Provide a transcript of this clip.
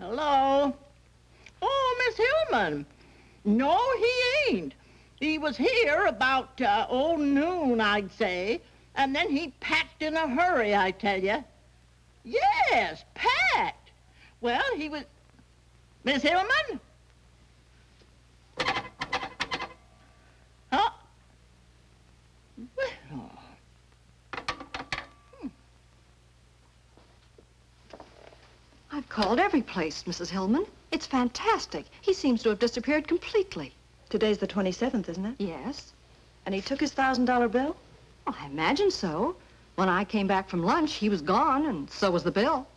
Hello? Oh, Miss Hillman. No, he ain't. He was here about, noon, I'd say. And then he packed in a hurry, I tell you. Yes, packed. Well, he was... Miss Hillman? Huh? Well... I've called every place, Mrs. Hillman. It's fantastic. He seems to have disappeared completely. Today's the 27th, isn't it? Yes. And he took his $1,000 bill? Well, I imagine so. When I came back from lunch, he was gone, and so was the bill.